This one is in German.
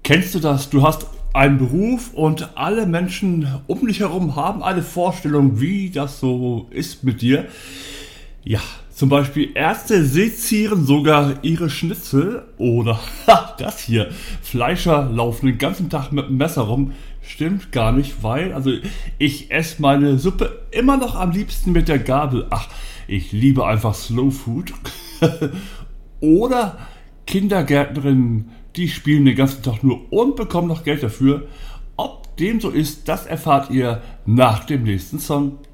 Kennst du das? Du hast einen Beruf und alle Menschen um dich herum haben eine Vorstellung, wie das so ist mit dir. Ja, zum Beispiel Ärzte sezieren sogar ihre Schnitzel oder das hier, Fleischer laufen den ganzen Tag mit dem Messer rum. Stimmt gar nicht, weil ich esse meine Suppe immer noch am liebsten mit der Gabel. Ach, ich liebe einfach Slow Food. Oder Kindergärtnerinnen, die spielen den ganzen Tag nur und bekommen noch Geld dafür. Ob dem so ist, das erfahrt ihr nach dem nächsten Song.